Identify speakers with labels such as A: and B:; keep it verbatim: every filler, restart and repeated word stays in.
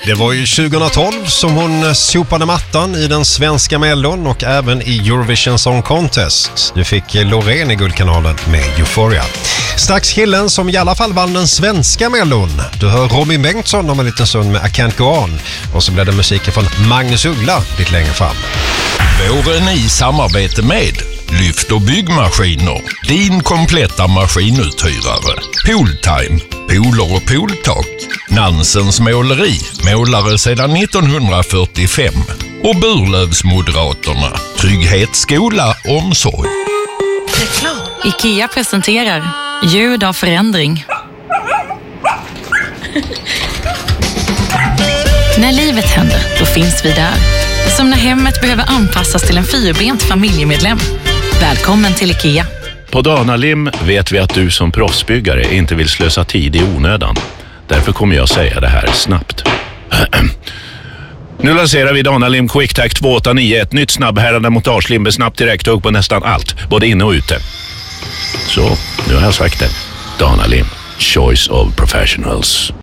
A: Det var ju tjugohundratolv som hon sopade mattan i den svenska Mellon och även i Eurovision Song Contest. Du fick Loreen i Guldkanalen med Euphoria. Strax killen som i alla fall vann den svenska Mellon. Du hör Robin Bengtsson om en liten stund med I Can't Go On. Och så blir det musiken från Magnus Uggla lite längre fram.
B: Våren i samarbete med Lyft och byggmaskiner. Din kompletta maskinuthyrare. Pooltime. Pooler och pooltak. Nansens måleri. Målare sedan nittonhundrafyrtiofem. Och Burlövsmoderaterna. Trygghet, skola, omsorg.
C: Reklam. IKEA presenterar ljud av förändring. När livet händer, då finns vi där. Som när hemmet behöver anpassas till en fyrbent familjemedlem. Välkommen till IKEA.
D: På Dana-Lim vet vi att du som proffsbyggare inte vill slösa tid i onödan. Därför kommer jag säga det här snabbt. Nu lanserar vi Dana-Lim QuickTac två åtta nio, ett nytt snabbhärande montagelim med snabbt direkthugg på nästan allt, både inne och ute. Så, nu har jag sagt det. Dana-Lim, choice of professionals.